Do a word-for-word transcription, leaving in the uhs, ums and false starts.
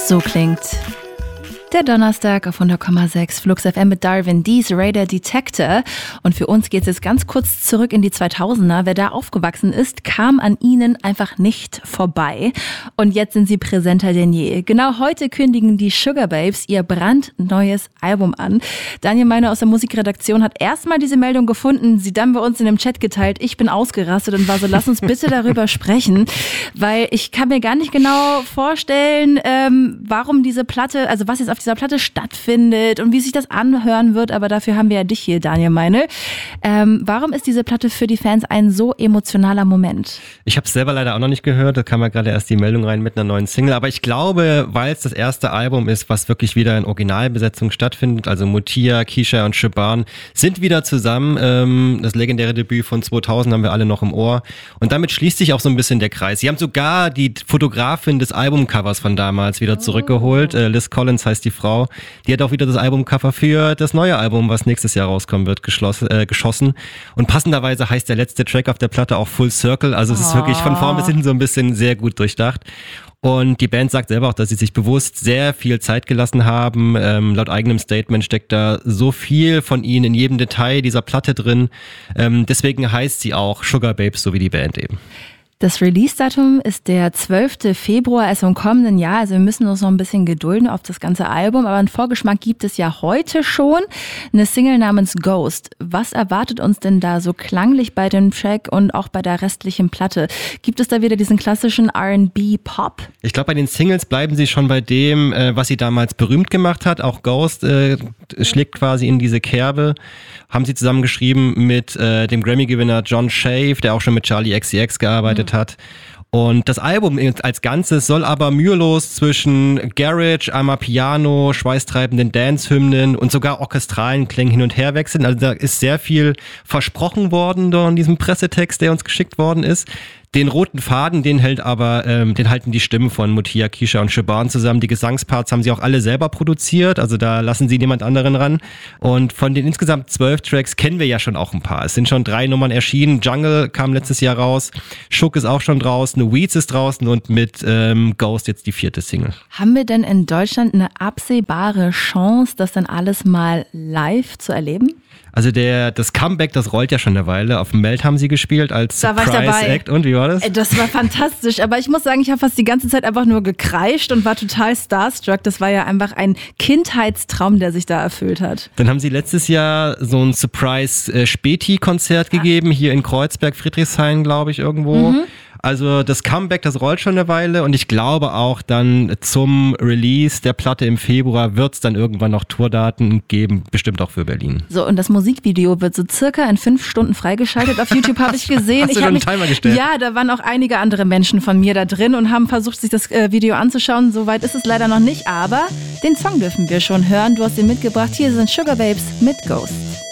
So klingt der Donnerstag auf hundert Komma sechs Flux F M mit Darwin Deez, Radar Detector. Und für uns geht es jetzt ganz kurz zurück in die zweitausender. Wer da aufgewachsen ist, kam an ihnen einfach nicht vorbei. Und jetzt sind sie präsenter denn je. Genau heute kündigen die Sugababes ihr brandneues Album an. Daniel Meiner aus der Musikredaktion hat erstmal diese Meldung gefunden, sie dann bei uns in dem Chat geteilt. Ich bin ausgerastet und war so, lass uns bitte darüber sprechen. Weil ich kann mir gar nicht genau vorstellen, ähm, warum diese Platte, also was jetzt auf dieser Platte stattfindet und wie sich das anhören wird, aber dafür haben wir ja dich hier, Daniel Meine. Ähm, warum ist diese Platte für die Fans ein so emotionaler Moment? Ich habe es selber leider auch noch nicht gehört, da kam ja gerade erst die Meldung rein mit einer neuen Single, aber ich glaube, weil es das erste Album ist, was wirklich wieder in Originalbesetzung stattfindet, also Muthiah, Kesha und Siobhan sind wieder zusammen, ähm, das legendäre Debüt von zweitausend haben wir alle noch im Ohr und damit schließt sich auch so ein bisschen der Kreis. Sie haben sogar die Fotografin des Albumcovers von damals wieder zurückgeholt, äh, Liz Collins heißt die Frau, die hat auch wieder das Albumcover für das neue Album, was nächstes Jahr rauskommen wird, geschlossen, äh, geschossen. Und passenderweise heißt der letzte Track auf der Platte auch Full Circle. Also es ist Oh. wirklich von vorn bis hinten so ein bisschen sehr gut durchdacht. Und die Band sagt selber auch, dass sie sich bewusst sehr viel Zeit gelassen haben. Ähm, laut eigenem Statement steckt da so viel von ihnen in jedem Detail dieser Platte drin. Ähm, deswegen heißt sie auch Sugababes, so wie die Band eben. Das Release-Datum ist der zwölfte Februar, also im kommenden Jahr. Also wir müssen uns noch ein bisschen gedulden auf das ganze Album. Aber einen Vorgeschmack gibt es ja heute schon. Eine Single namens Ghost. Was erwartet uns denn da so klanglich bei dem Track und auch bei der restlichen Platte? Gibt es da wieder diesen klassischen R and B-Pop? Ich glaube, bei den Singles bleiben sie schon bei dem, äh, was sie damals berühmt gemacht hat. Auch Ghost äh, schlägt quasi in diese Kerbe. Haben sie zusammen geschrieben mit äh, dem Grammy-Gewinner John Shave, der auch schon mit Charli X C X gearbeitet mhm. hat. Und das Album als Ganzes soll aber mühelos zwischen Garage, Amapiano, schweißtreibenden Dance-Hymnen und sogar orchestralen Klängen hin und her wechseln. Also da ist sehr viel versprochen worden da in diesem Pressetext, der uns geschickt worden ist. Den roten Faden, den hält aber, ähm, den halten die Stimmen von Muthiah, Kesha und Siobhan zusammen. Die Gesangsparts haben sie auch alle selber produziert, also da lassen sie niemand anderen ran. Und von den insgesamt zwölf Tracks kennen wir ja schon auch ein paar. Es sind schon drei Nummern erschienen. Jungle kam letztes Jahr raus, Shook ist auch schon draußen, Weeds ist draußen und mit ähm, Ghost jetzt die vierte Single. Haben wir denn in Deutschland eine absehbare Chance, das dann alles mal live zu erleben? Also der das Comeback, das rollt ja schon eine Weile. Auf dem Melt haben sie gespielt als da Surprise-Act. Und wie war das? Das war fantastisch. Aber ich muss sagen, ich habe fast die ganze Zeit einfach nur gekreischt und war total starstruck. Das war ja einfach ein Kindheitstraum, der sich da erfüllt hat. Dann haben sie letztes Jahr so ein Surprise-Späti-Konzert ah. gegeben, hier in Kreuzberg, Friedrichshain, glaube ich, irgendwo. Mhm. Also das Comeback, das rollt schon eine Weile und ich glaube auch dann zum Release der Platte im Februar wird es dann irgendwann noch Tourdaten geben, bestimmt auch für Berlin. So, und das Musikvideo wird so circa in fünf Stunden freigeschaltet. Auf YouTube habe ich gesehen. Hast ich du schon einen mich, Timer gestellt? Ja, da waren auch einige andere Menschen von mir da drin und haben versucht, sich das äh, Video anzuschauen. Soweit ist es leider noch nicht, aber den Song dürfen wir schon hören. Du hast ihn mitgebracht. Hier sind Sugababes mit Ghost.